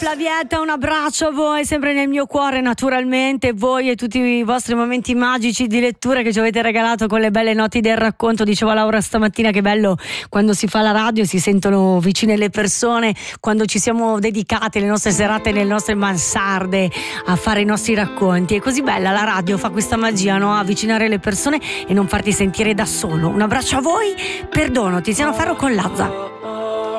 Flavietta, un abbraccio a voi, sempre nel mio cuore naturalmente, voi e tutti i vostri momenti magici di lettura che ci avete regalato con le belle noti del racconto. Diceva Laura stamattina che bello quando si fa la radio, si sentono vicine le persone, quando ci siamo dedicate le nostre serate nelle nostre mansarde a fare i nostri racconti. È così bella la radio, fa questa magia, no? Avvicinare le persone e non farti sentire da solo. Un abbraccio a voi, perdono, Tiziano Ferro con Lazza.